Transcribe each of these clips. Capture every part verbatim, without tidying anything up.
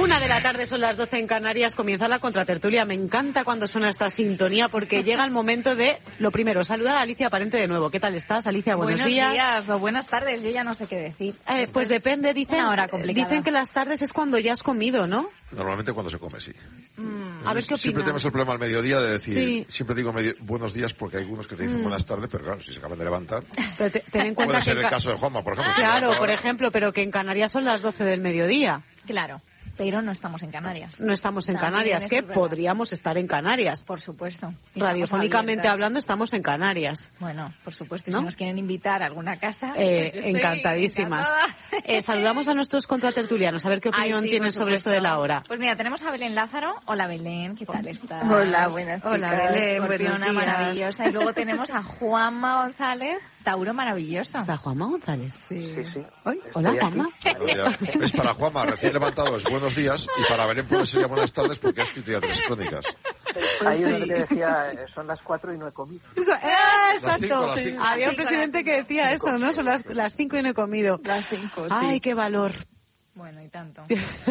Una de la tarde, son las doce en Canarias, comienza la contratertulia. Me encanta cuando suena esta sintonía porque llega el momento de, lo primero, saludar a Alicia Parente de nuevo. ¿Qué tal estás, Alicia? Buenos, Buenos días. días o buenas tardes, yo ya no sé qué decir. Eh, pues depende, dicen, una hora complicada. dicen que las tardes es cuando ya has comido, ¿no? Normalmente cuando se come, sí. Mm, a ver qué opinas. Siempre tenemos el problema al mediodía de decir, sí. siempre digo medio, buenos días porque hay algunos que te dicen mm. buenas tardes, pero claro, si se acaban de levantar. Pero te, ten en cuenta puede ser que el caso de Juanma, por ejemplo. Claro, por ejemplo, pero que en Canarias son las doce del mediodía. Claro. Pero no estamos en Canarias. No estamos en También Canarias, que es podríamos estar en Canarias. Por supuesto. Radiofónicamente hablando, estamos en Canarias. Bueno, por supuesto. ¿No? Si nos quieren invitar a alguna casa, eh, pues encantadísimas. Eh, saludamos a nuestros contratertulianos, a ver qué opinión Ay, sí, tienen sobre esto de la hora. Pues mira, tenemos a Belén Lázaro. Hola, Belén, ¿qué tal estás? Hola, buenas Hola, chicas. Belén, Escorpiona buenos días. maravillosa. Y luego tenemos a Juanma González, Tauro maravilloso. ¿Está Juanma González? Sí, sí. Hoy. Hola, Juanma. Es para Juanma, recién levantado, es buenos días, y para Belén puede ser ya buenas tardes porque ha escrito ya tres crónicas. Hay uno que decía, eh, son las cuatro y no he comido. Eso, eh, Las cinco, exacto. las cinco. Había un Cinco, presidente las que decía cinco. eso, ¿no? Son las, las cinco y no he comido. Las cinco, sí. Ay, qué valor. Bueno, y tanto.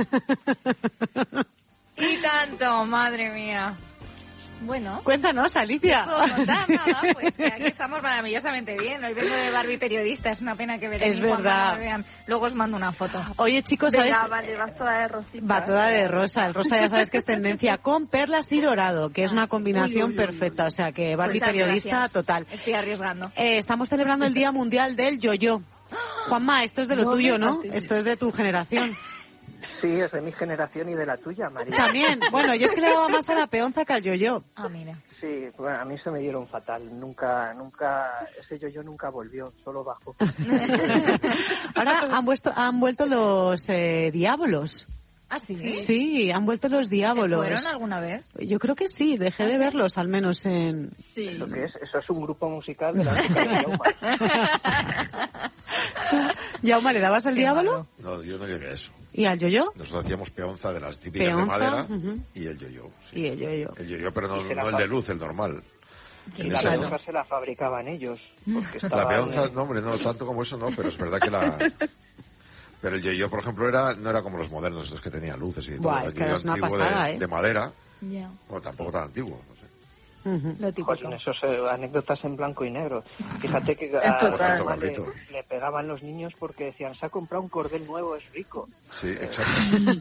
Y tanto, madre mía. Bueno. Cuéntanos, Alicia. No puedo contar nada, pues que aquí estamos maravillosamente bien. Hoy vengo de Barbie periodista, es una pena que Belén Es y Juanma verdad. no me vean. Luego os mando una foto. Oye, chicos, ¿sabes? Venga, vale, vas toda de rosita. Va toda de rosa. El rosa ya sabes que es tendencia con perlas y dorado, que es una combinación Uy, uy, uy, perfecta. O sea, que Barbie Muchas periodista gracias. total. Estoy arriesgando. Eh, estamos celebrando el Día Mundial del Yo-Yo. Juanma, esto es de lo No tuyo, me ¿no? fastidies. Esto es de tu generación. Sí, es de mi generación y de la tuya, María. También. Bueno, yo es que le daba más a la peonza que al yo-yo. Ah, mira. Sí, bueno, a mí se me dieron fatal. Nunca, nunca, ese yo-yo nunca volvió, solo bajó. Ahora han, vuesto, han vuelto los eh, diablos. ¿Ah, sí? Sí, han vuelto los ¿Se diablos. fueron alguna vez? Yo creo que sí, dejé de verlos, al menos en... ¿Eso qué es? Eso es un grupo musical de la música de Yauma. Yauma, ¿le dabas al Qué diablo? No, yo no llegué a eso. ¿Y al yo-yo? Nosotros hacíamos peonza de las típicas Peonza, de madera ujú. y el yo-yo. sí. Y el yo-yo. El yo-yo, pero no, Y se la no el fa- de luz, el normal. Qué En La ese claro. no. peonza se la fabricaban ellos. Porque La estaba peonza, en- no, hombre, no tanto como eso, no, pero es verdad que la... Pero el yo-yo, por ejemplo, era no era como los modernos, los que tenían luces y todo. Buah, El es que yo-yo es una antiguo pasada, de, ¿eh? de madera, Ya. bueno, tampoco tan antiguo, no sé. Ujú. Lo típico. Joder, esos eh, anécdotas en blanco y negro. Fíjate que a total. a Alma le, Carlito. le pegaban los niños porque decían, se ha comprado un cordel nuevo, es rico. Sí, exacto.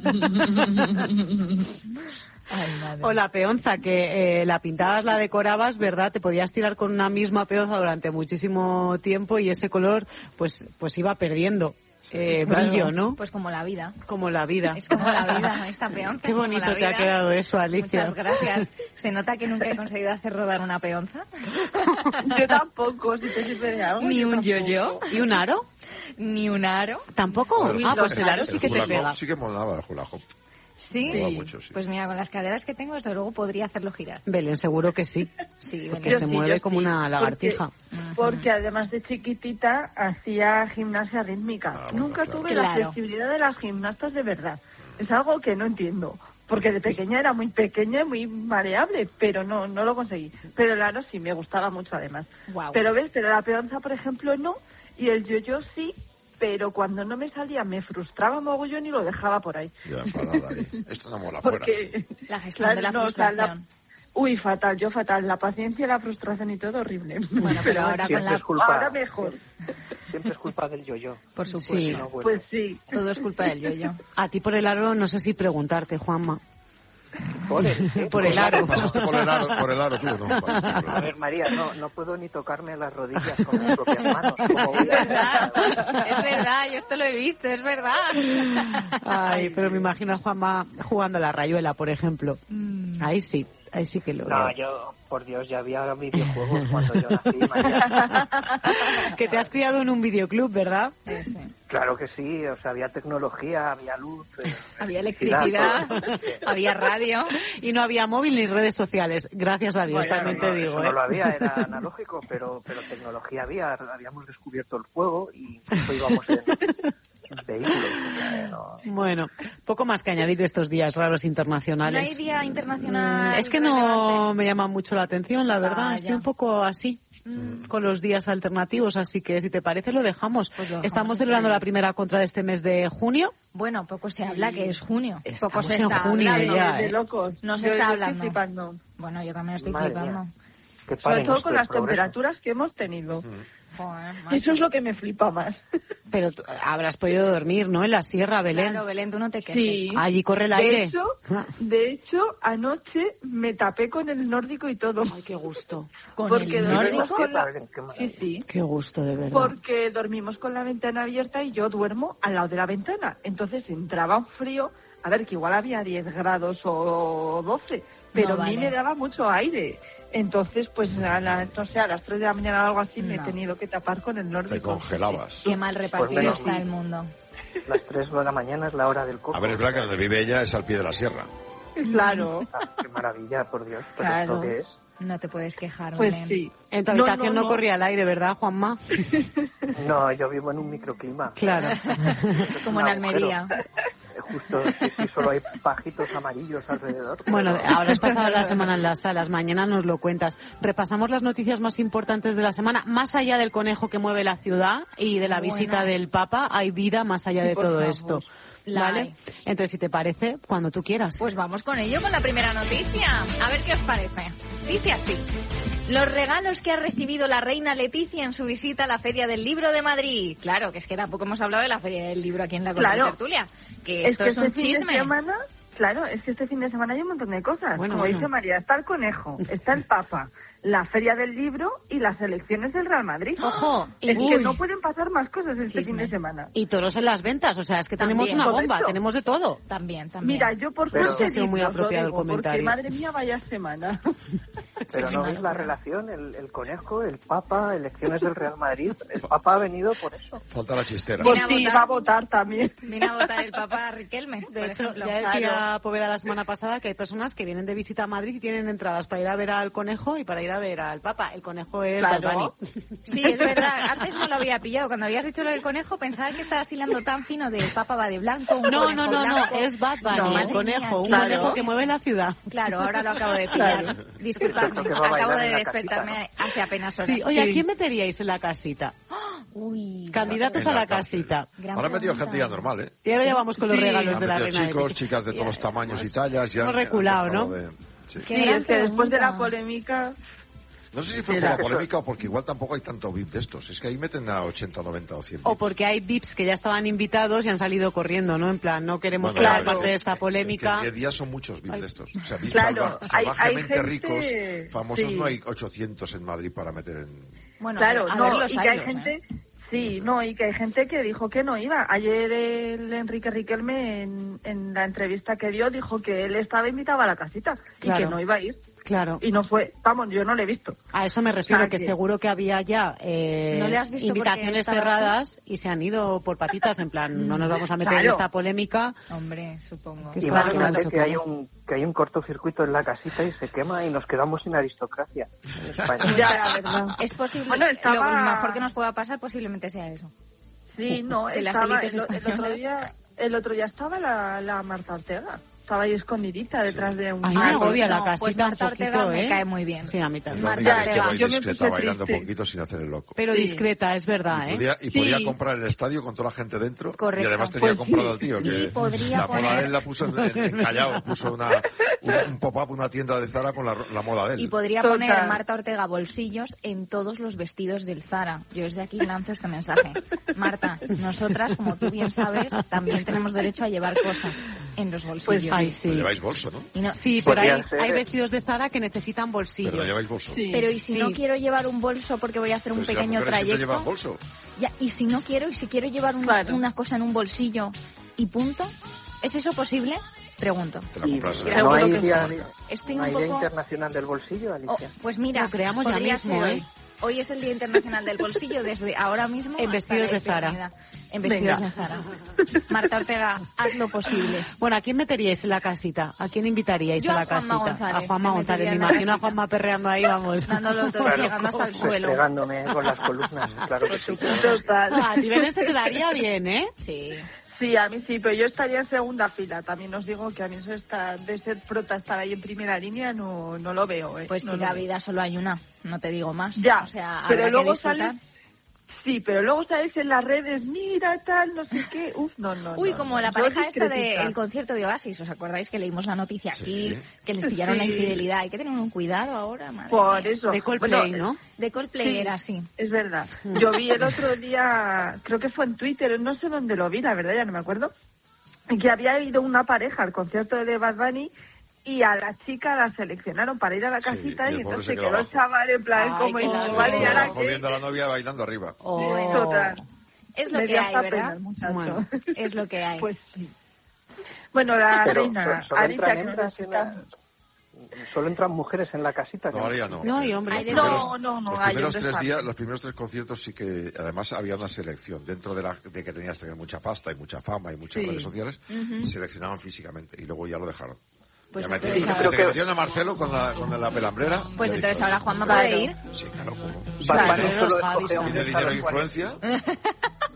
Ay, madre. O la peonza, que eh, la pintabas, la decorabas, ¿verdad? Te podías tirar con una misma peonza durante muchísimo tiempo y ese color, pues, pues iba perdiendo eh, brillo, ¿no? Pues como la vida. Como la vida. Es como la vida, esta peonza. Qué es como bonito la te ha vida. quedado eso, Alicia. Muchas gracias. ¿Se nota que nunca he conseguido hacer rodar una peonza? Yo tampoco, si te sirve de algo. Ni yo un tampoco. yo-yo, ¿Y un aro? ni un aro. ¿Tampoco? Bueno, Ah, pues el aro el sí que te hula hoop pega. Sí que molaba el hula hoop. ¿Sí? Mola mucho, sí. Pues mira, con las caderas que tengo, desde luego podría hacerlo girar. Belén, seguro que sí. Sí, Porque Belén. se sí, mueve yo como sí, una lagartija. Ujú. Porque además de chiquitita hacía gimnasia rítmica. Ah, bueno, Nunca claro. tuve la Claro. flexibilidad de las gimnastas de verdad. Es algo que no entiendo. Porque de pequeña era muy pequeña y muy mareable, pero no no lo conseguí. Pero el aro sí, me gustaba mucho además. Guau. Pero ves, pero la peonza, por ejemplo, no. Y el yo-yo sí, pero cuando no me salía me frustraba mogollón y lo dejaba por ahí. Ya enfadada ahí. Esto no mola fuera. Porque... La gestión de la no, o sea, la- frustración. Uy, fatal, yo fatal. La paciencia y la frustración y todo horrible. Bueno, pero ahora con Siempre la... es culpa, Ahora mejor. Siempre es culpa del yo-yo. Por supuesto. Sí. No, bueno. Pues sí. Todo es culpa del yo-yo. A ti por el aro no sé si preguntarte, Juanma. Joder, ¿eh? Por el aro. ¿Pasaste por el aro, por el aro tú o no? Pasaste por el A aro. ver, María, no, no puedo ni tocarme las rodillas con mis propias manos. ¿Cómo voy Es a- verdad, es verdad, yo esto lo he visto, es verdad. Ay, pero me imagino a Juanma jugando a la rayuela, por ejemplo. Mm. Ahí sí, ahí sí que lo No, veo. yo, por Dios, ya había videojuegos cuando yo nací, María. Que te has criado en un videoclub, ¿verdad? Sí, sí. Claro que sí, o sea, había tecnología, había luz. eh, Había electricidad, todo. había radio. Y no había móvil ni redes sociales, gracias a Dios, Bueno, también no, te digo. eso ¿eh? no lo había, era analógico, pero, pero tecnología había. Habíamos descubierto el fuego y incluso íbamos en, en vehículos. O sea, no. Bueno, poco más que añadir de estos días raros ¿No hay internacionales. día internacional? Mm, es que no me llama mucho la atención, la verdad. Ah, Estoy ya. un poco así. mm, con los días alternativos, así que si te parece lo dejamos. Pues lo dejamos. Estamos celebrando la primera contra de este mes de junio. Bueno, poco se habla que es junio. Estamos Poco se en está junio hablando. ya, de ¿eh? locos. No se Yo- está yo hablando. Estoy flipando. Bueno, yo también estoy Madre flipando. mía. Que Sobre paren todo esto con del las progreso. temperaturas que hemos tenido. Joder, macho. Eso es lo que me flipa más. Pero tú habrás podido dormir, ¿no? En la sierra, Belén. Claro, Belén, tú no te quejes. Sí. Allí corre el De aire. hecho, de hecho, anoche me tapé con el nórdico y todo. Ay, qué gusto. ¿Con Porque el dormimos nórdico? con la... Belén, qué Sí, maravilla. sí. Qué gusto, de verdad. Porque dormimos con la ventana abierta y yo duermo al lado de la ventana. Entonces entraba un frío, a ver, que igual había diez grados o doce, pero No, a mí vale. me daba mucho aire. Entonces, pues, a, la, no sé, a las tres de la mañana o algo así me he No. tenido que tapar con el Te nórdico. congelabas. Qué mal repartido menos está mal. el mundo. Las tres de la mañana es la hora del coco. A ver, es verdad que donde vive ella es al pie de la sierra. Claro, Ah, qué maravilla, por Dios. ¿Pero Claro. esto qué es? No te puedes quejar, pues Belén. sí. En tu No, habitación no, no, no. corría el aire, ¿verdad, Juanma? No, yo vivo en un microclima. Claro. Como en Un Almería. agujero. Justo, sí, sí, solo hay pajitos amarillos alrededor. Bueno, pero- habrás pasado la semana en las salas, mañana nos lo cuentas. Repasamos las noticias más importantes de la semana. Más allá del conejo que mueve la ciudad y de la Bueno. visita del Papa, hay vida más allá de por todo favor. esto. La ¿Vale? hay. Entonces, si te parece, cuando tú quieras. Pues vamos con ello, con la primera noticia. A ver qué os parece. Dice así. Los regalos que ha recibido la reina Leticia en su visita a la Feria del Libro de Madrid. Claro, que es que tampoco hemos hablado de la Feria del Libro aquí en la Claro. Tertulia. Que Es esto que es, un este fin de chisme. semana, claro, es que este fin de semana hay un montón de cosas. Bueno, Como bueno. dice María, está el conejo, está el Papa, la Feria del Libro y las elecciones del Real Madrid. Ojo, y, Es que uy, no pueden pasar más cosas este Chisme. fin de semana. y toros en las ventas, o sea, es que tenemos También. una bomba, Correcto. tenemos de todo. También, también. Mira, yo por Pero- suerte Ha sido muy libros, lo apropiado el digo, comentario. Porque, madre mía, vaya semana. Pero Sí, no una veis la locura. relación, el, el conejo, el Papa, elecciones del Real Madrid. El Papa ha venido por eso. Falta la chistera. Pues Viene a sí, votar. va a votar también. Viene a votar el Papa Riquelme, De por hecho, ejemplo. ya decía Claro. Poveda la semana pasada que hay personas que vienen de visita a Madrid y tienen entradas para ir a ver al conejo y para ir a ver al Papa. El conejo es Claro. Bad Bunny. Sí, es verdad. Antes no lo había pillado. Cuando habías dicho lo del conejo, pensaba que estabas hilando tan fino de Papa va de blanco. un No, conejo no, no, no, blanco. es Bad Bunny, No, el madre conejo, mía, un claro. conejo que mueve la ciudad. Claro, ahora lo acabo de pillar. Claro. Disculpadme, Que va a acabo bailar de en la despertarme casita, hace apenas horas. Sí, oye, ¿a Sí. quién meteríais en la casita? Uy, Candidatos En a la la cárcel. casita. gran Ahora han metido pregunta. gente ya normal, ¿eh? Y ahora ya vamos con los Sí. regalos Han de la metido reina de chicos, Leticia. chicas de todos los tamaños y tallas. Ya hemos han- reculado, han ¿no? dejado de- sí. Qué Sí, gran es que después de la pregunta. polémica... No sé si fue por Era. la polémica o porque igual tampoco hay tanto V I P de estos. Es que ahí meten a ochenta, noventa o cien. O porque hay V I Ps que ya estaban invitados y han salido corriendo, ¿no? En plan, no queremos Bueno, formar pero parte de es- esta es polémica. que en diez días son muchos V I P de estos. O sea, V I Ps Claro, salva- hay- salvajemente hay gente- ricos, famosos, sí. no hay ochocientos en Madrid para meter en... Bueno, Claro, a no, ver los y que hay hilos, gente... ¿eh? Sí, no, y que hay gente que dijo que no iba. Ayer el Enrique Riquelme, en, en la entrevista que dio, dijo que él estaba invitado a la casita Claro. y que no iba a ir. Claro. Y no fue, vamos, yo no le he visto. A eso me refiero, O sea, que que- seguro que había ya eh, ¿No le has visto porque invitaciones estaba cerradas y se han ido por patitas, en plan, no nos vamos a meter en Claro. esta polémica. Hombre, supongo. Que estaba Imagínate mucho que hay como- un que hay un cortocircuito en la casita y se quema y nos quedamos sin aristocracia en España. Ya, la verdad. Es posible, Bueno, estaba- lo mejor que nos pueda pasar posiblemente sea eso. Sí, no, De las estaba, élites el, el otro españolas. día, el otro día estaba la, la Marta Ortega. Estaba ahí escondidita detrás de un... Ay, me Ah, agobia pues la no, casita pues Marta un poquito, Ortega me ¿eh? cae muy bien. Sí, a mí Es también. la Marta única vez que Ortega. voy Yo me discreta, puse bailando triste. poquito sin hacer el loco. Pero Sí. discreta, es verdad, Y ¿eh? podía, y Sí. podía comprar el estadio con toda la gente dentro. Correcto. Y además tenía Pues comprado sí. al tío. Que Y podría la moda poner- de él la puso en, en Callao. Puso una, un, un pop-up, una tienda de Zara con la, la moda de él. Y podría Total. poner Marta Ortega bolsillos en todos los vestidos del Zara. Yo desde aquí lanzo este mensaje. Marta, nosotras, como tú bien sabes, también tenemos derecho a llevar cosas en los bolsillos. Pues Ay, Pero sí. lleváis bolso, ¿no? Y no- Sí, por ahí Podría ser. hay vestidos de Zara que necesitan bolsillos. Pero no lleváis bolso. Sí. Pero ¿y si Sí. no quiero llevar un bolso porque voy a hacer un Pero si las pequeño mujeres siempre llevan trayecto? bolso. Ya, y si no quiero, y si quiero llevar un- Claro. una cosa en un bolsillo y punto, ¿es eso posible? Pregunto. Te la Y- compras. Pero ¿No bueno, hay que- día, Estoy no un hay día poco... internacional del bolsillo, Oh, Alicia? pues mira, Lo creamos ya podría mismo, ser ¿eh? hoy. Hoy es el Día Internacional del Bolsillo, desde ahora mismo En hasta vestidos la de Zara. eternidad. En vestidos Venga. de Zara. Marta Ortega, haz lo posible. Bueno, ¿a quién meteríais en la casita? ¿A quién invitaríais Yo a la a Juanma casita? González, A Juanma me González. metería Me en la imagino a casita. Juanma perreando ahí, vamos. Dándolo todo, Claro. llegando hasta el suelo. Desplegándome con las columnas, claro que sí. Total. Ah, a ti Belén se te daría bien, ¿eh? Sí. Sí, a mí sí, pero yo estaría en segunda fila. También os digo que a mí eso está, de ser prota, estar ahí en primera línea, no, no lo veo. ¿eh? Pues no chica, lo veo. vida solo hay una, no te digo más. Ya, o sea, pero habrá luego que disfrutar. sales... Sí, pero luego sabes en las redes, mira, tal, no sé qué. Uf, no, no. Uy, no, como no. la Yo pareja esta discretita. del concierto de Oasis. ¿Os acordáis que leímos la noticia aquí? Sí. Que les pillaron la Sí. infidelidad. Hay que tener un cuidado ahora, madre Por mía. eso. De Coldplay, Bueno, ¿no? De Coldplay Sí. era así. Es verdad. Yo vi el otro día, creo que fue en Twitter, no sé dónde lo vi, la verdad, ya no me acuerdo, que había ido una pareja al concierto de Bad Bunny y a la chica la seleccionaron para ir a la Sí, casita y y, el pobre entonces se quedó quedó el abajo. chaval en plan Ay, como qué diciendo, lástima. vale, y ahora Abajo qué. viendo a la novia bailando arriba. Oh. Total. Es lo Me que dio hay, hasta pena ¿verdad? el muchacho. Bueno. Es lo que hay. Pues sí. Bueno, la Pero reina, so- solo Alicia, entran que nos hembras en la- está... Solo entran mujeres en la casita. No, ahora ya no. No, y hombre. Hay de No, todo. no, no, Los hay primeros hombres tres más. días, los primeros tres conciertos sí que, además había una selección. Dentro de, la, de que tenías que tener mucha pasta y mucha fama y muchas Sí. redes sociales, seleccionaban físicamente y luego ya lo dejaron. Pues ya entonces metieron, ahora- desde que metieron a Marcelo con la, con la pelambrera. Pues ya entonces dijeron, ahora Juanma Claro. puede ir. Sí, claro, ¿cómo? Bad Claro, Bunny los solo Javis escoge también. Tiene hombres a dinero e los cuales influencia.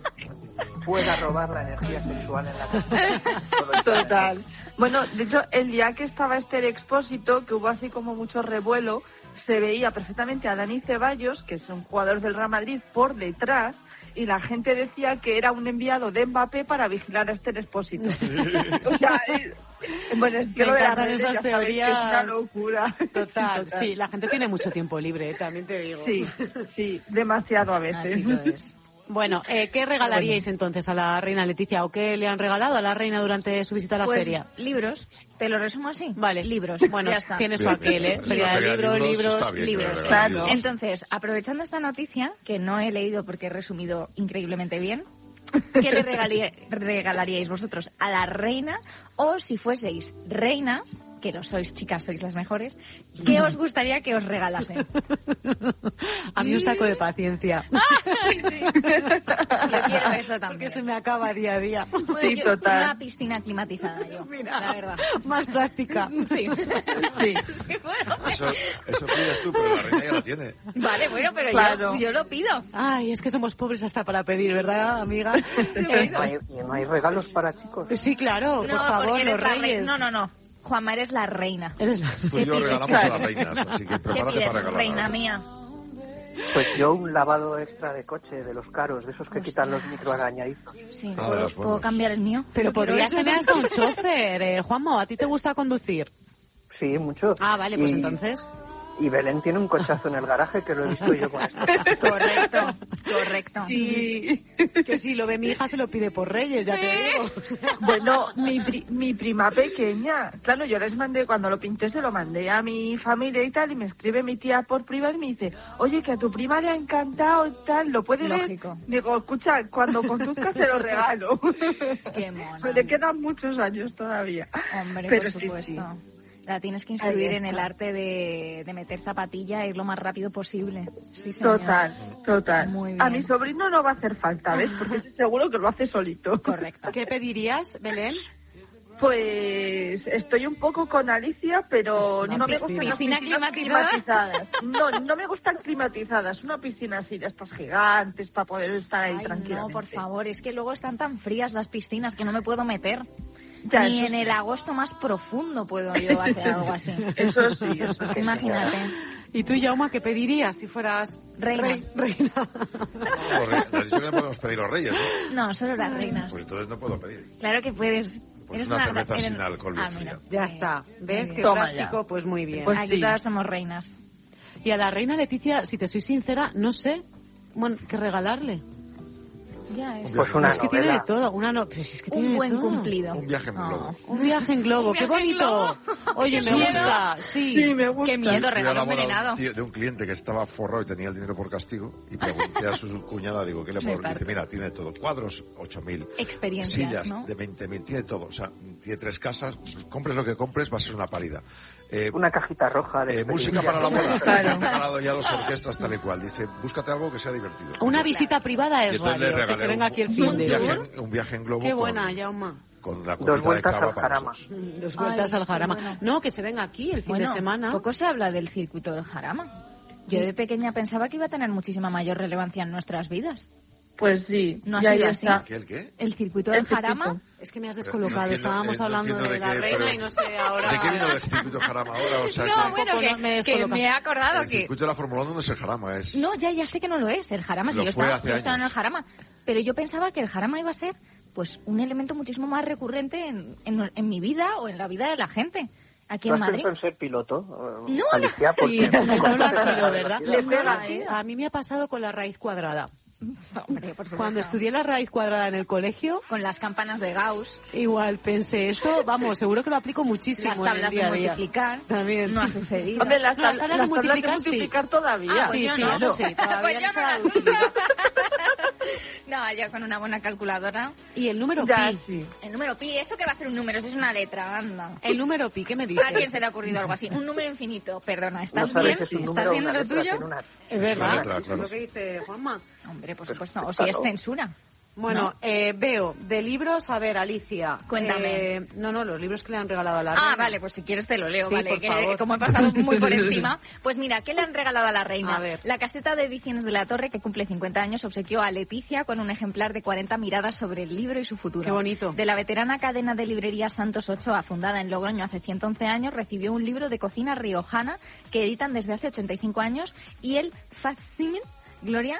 pueda robar la energía sexual en la casa. Solo entra en Total. Bueno, de hecho, el día que estaba Esther Expósito, que hubo así como mucho revuelo, se veía perfectamente a Dani Ceballos, que es un jugador del Real Madrid, por detrás, y la gente decía que era un enviado de Mbappé para vigilar a Esther Expósito. O sea, eh, bueno, es que Me lo de las encantan redes esas ya sabéis que es una teorías. locura. Total, sí, la gente tiene mucho tiempo libre, eh, también te digo. Sí, sí, demasiado a veces. Así lo es. Bueno, eh, ¿qué regalaríais entonces a la reina Leticia o qué le han regalado a la reina durante su visita a la Pues feria? libros, te lo resumo así. Vale. Libros, Bueno, ya está. tiene su Bien, aquel, ¿eh? bien. Feria La de feria de libros, libros libros. está bien, libros. que le Claro. regalen libros. Entonces, aprovechando esta noticia, que no he leído porque he resumido increíblemente bien, ¿qué le regalí- regalaríais vosotros a la reina? O si fueseis reinas, que lo sois, chicas, sois las mejores, ¿qué os gustaría que os regalasen? A mí un saco de paciencia. Ay, sí. Yo quiero eso Porque también. se me acaba día a día. Bueno, Sí, yo- total. Una piscina climatizada, yo, Mira, la verdad. más práctica. Sí. Sí. Sí, bueno. Eso, eso pides tú, pero la reina ya la tiene. Vale, bueno, pero Claro. yo, yo lo pido. Ay, es que somos pobres hasta para pedir, ¿verdad, amiga? Eh, No hay, y no hay regalos para chicos. Sí, claro, por No, favor, porque eres los la reina. reyes. No, no, no. Juanma, eres la reina. Eres la... Tú y yo regalamos a las reinas, así que ¿Qué prepárate pides, para regalar. reina mía? Pues yo un lavado extra de coche, de los caros, de esos que quitan los microarañadizos. Sí, Ah, de ¿puedo, los ¿puedo buenos. cambiar el mío? Pero Yo quiero podrías eso. tener hasta un chofer, eh, Juanmo. ¿A ti te gusta conducir? Sí, mucho. Ah, vale, pues Y- entonces... Y Belén tiene un cochazo en el garaje que lo he visto yo con esto. Correcto, correcto. Sí. Que si lo ve mi hija se lo pide por Reyes, ya te digo. Bueno, mi, pri- mi prima pequeña, claro, yo les mandé, cuando lo pinté se lo mandé a mi familia y tal, y me escribe mi tía por privado y me dice, oye, que a tu prima le ha encantado y tal, ¿lo puede ver? Lógico. Digo, escucha, cuando conduzca se lo regalo. Qué mona. Me le quedan muchos años todavía. Hombre, Pero por sí, supuesto. sí. La tienes que instruir Ahí en el está. arte de, de meter zapatilla e ir lo más rápido posible. Sí, señor. Total, total. Muy bien. A mi sobrino no va a hacer falta, ¿ves? Porque estoy seguro que lo hace solito. Correcto. ¿Qué pedirías, Belén? Pues estoy un poco con Alicia, pero Una no me piscina. gustan las ¿Piscina piscinas climatizada? climatizadas. No, no me gustan climatizadas. Una piscina así de estas gigantes para poder estar ahí Ay, tranquilamente. no, por favor, es que luego están tan frías las piscinas que no me puedo meter. Ya, Ni eso en sí. el agosto más profundo puedo yo hacer algo así. Eso sí, eso sí. Imagínate. ¿Y tú, Jauma, qué pedirías si fueras Reina. rey- reina? Los reyes, has dicho que no podemos pedir los reyes, ¿no? No, solo las reinas. Pues entonces no puedo pedir. Claro que puedes. Pues Eres una cerveza eres- sin alcohol bien Ah, mira. fría. Ya está. ¿Ves Muy qué bien. práctico? Toma ya. Pues muy bien. Pues Aquí sí. todas somos reinas. Y a la reina Leticia, si te soy sincera, no sé bueno, qué regalarle. Ya es. Pues una es que tiene de novela. todo. Una no... Pero si es que tiene Un de buen todo. cumplido. Un viaje en Oh. globo. Un viaje en globo. Un ¡Qué viaje en bonito! Oye, ¡Qué me miedo! gusta. Sí. Sí, me gusta. Qué miedo, Fui a regalo la boda de envenenado. un, tío- de un cliente que estaba forrado y tenía el dinero por castigo y pregunté a su cuñada, digo, ¿qué le Me puedo? parto. Dice, mira, tiene todo. Cuadros, ocho mil. Experiencias, Sillas ¿no? de veinte mil, tiene todo. O sea, tiene tres casas. Compres lo que compres, va a ser una pálida. Eh, Una cajita roja de eh, música para la experiencias. boda. Claro. He regalado ya dos orquestas tal y cual. Dice, búscate algo que sea divertido. Una visita privada Y es entonces le radio, que regalé se venga un- aquí el un fin de... viaje, en- un viaje en globo Qué con- buena, Jauma. con la Dos copita de vueltas cava al para jarama. nosotros. Dos vueltas Ay, al jarama. qué bueno. No, que se venga aquí el fin Bueno, de semana. poco se habla del circuito del jarama. Yo de pequeña pensaba que iba a tener muchísima mayor relevancia en nuestras vidas. Pues sí, ¿No ha y ahí sido así? está. ¿Qué, el qué? El circuito El del Jarama. circuito. Es que me has Pero descolocado. no entiendo, Estábamos eh, no hablando entiendo de, de la qué, reina pero- y no sé ahora. ¿De qué vino el circuito de Jarama ahora? O sea, No, que bueno, poco que, no me que descoloca. me he acordado el que... circuito de la Fórmula uno no es el Jarama, es... No, ya, ya sé que no lo es, el Jarama. Si Lo yo fue estaba, hace yo estaba en el años. Jarama. Pero yo pensaba que el Jarama iba a ser pues un elemento muchísimo más recurrente en, en, en mi vida o en la vida de la gente. Aquí ¿No en has Madrid. pensado en ser piloto? No, Alicia, Sí, porque... no lo ha sido, ¿verdad? Le No pega, lo ha ¿eh? sido. A mí me ha pasado con la raíz cuadrada. Hombre, por supuesto. Cuando estudié la raíz cuadrada en el colegio, Con las campanas de Gauss, igual pensé, esto, vamos, seguro que lo aplico muchísimo las en el tablas día de a día. multiplicar, También. no ha sucedido. Hombre, las, No, las tab- tablas de las tablas de multiplicar, sí. multiplicar todavía. Ah, pues Sí, yo sí, no. eso sí, todavía Pues yo no se no la las utilizo. No, yo con una buena calculadora. Y el número Ya, pi. sí. El número pi, ¿eso qué va a ser un número? Eso es una letra, anda. El número pi, ¿qué me dices? ¿A quién se le ha ocurrido algo así? Un número infinito. Perdona, No ¿estás sabes bien? si es un ¿Estás número o viendo una lo letra, tuyo? tiene una- Es Es verdad, una letra, es claro. lo que dice Juanma. Hombre, por supuesto. O Pues, si es claro. censura. Bueno, eh, veo, de libros, a ver, Alicia. Cuéntame. eh, no, no, los libros que le han regalado a la Ah, reina. vale, pues si quieres te lo leo, Sí, vale, por que favor. como he pasado muy por encima. Pues mira, ¿qué le han regalado a la reina? A ver. La caseta de ediciones de la Torre, que cumple cincuenta años, obsequió a Leticia con un ejemplar de cuarenta miradas sobre el libro y su futuro. Qué bonito. De la veterana cadena de librería Santos Ochoa, fundada en Logroño hace ciento once años, recibió un libro de cocina riojana que editan desde hace ochenta y cinco años y el facsímil Gloria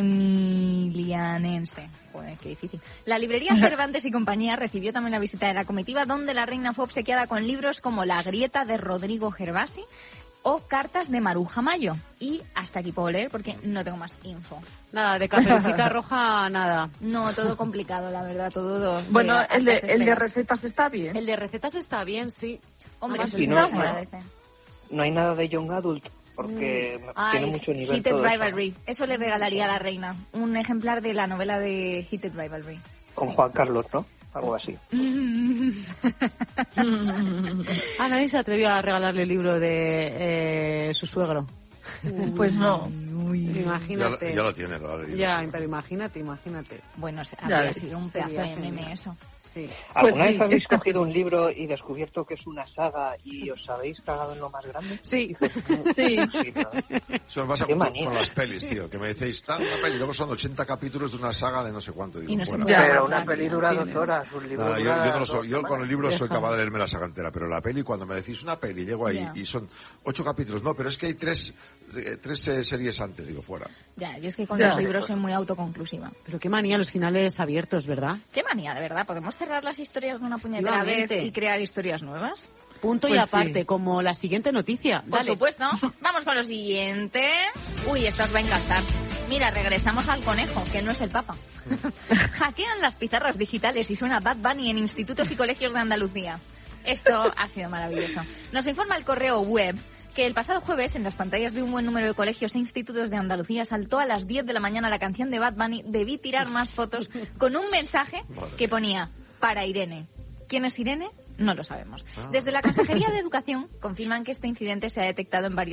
Emilianense. Joder, qué difícil. La librería Cervantes y compañía recibió también la visita de la comitiva, donde la reina fue obsequiada con libros como La grieta de Rodrigo Gervasi o Cartas de Maruja Mayo. Y hasta aquí puedo leer porque no tengo más info. Nada, de Caperucita Roja, nada. No, todo complicado, la verdad, todo... de Bueno, el de, altas el de esferas. recetas está bien. El de recetas está bien, sí. Hombre, Además, eso sí no, me no. se agradece. No hay nada de Young Adult, porque Ay, tiene mucho nivel Heated todo eso, Rivalry. ¿no? Eso le regalaría a la reina. Un ejemplar de la novela de Heated Rivalry. Con Sí. Juan Carlos, ¿no? Algo así. Ah, nadie se atrevió a regalarle el libro de eh, su suegro. Pues no. Ya, Imagínate. lo- ya lo tiene, lo ha leído, Ya, sí. pero imagínate, imagínate. Bueno, se- Ya habría ves. sido un Sería pedazo de genial. meme eso. Sí. ¿Alguna Pues vez sí. habéis cogido un libro y descubierto que es una saga y os habéis cagado en lo más grande? Sí. Sí. Sí, ¿no? Eso me pasa Qué con, manía. con las pelis, tío, que me decéis, está una peli, luego son ochenta capítulos de una saga de no sé cuánto, digo, Y no se fuera. puede Ya, Pero avanzar. una peli dura dos horas, un libro Nada, yo, dura yo no lo dos soy, yo con semanas. el libro soy Deja. capaz de leerme la saga entera, pero la peli, cuando me decís una peli, llego ahí Ya. y son ocho capítulos, no, pero es que hay tres, eh, tres eh, series antes, digo, fuera. Ya, yo es que con Ya. los libros soy muy autoconclusiva. Pero qué manía los finales abiertos, ¿verdad? Qué manía, de verdad. ¿Podemos cerrar las historias de una puñetera Vivamente. vez y crear historias nuevas? Punto y Pues aparte, sí. como la siguiente noticia. Por Dale. supuesto. Vamos con lo siguiente. Uy, esto os va a encantar. Mira, regresamos al conejo, que no es el Papa. Hackean las pizarras digitales y suena Bad Bunny en institutos y colegios de Andalucía. Esto ha sido maravilloso. Nos informa el correo web que el pasado jueves en las pantallas de un buen número de colegios e institutos de Andalucía saltó a las diez de la mañana la canción de Bad Bunny Debí tirar más fotos con un mensaje que ponía para Irene. ¿Quién es Irene? No lo sabemos. Desde la Consejería de Educación confirman que este incidente se ha detectado en varios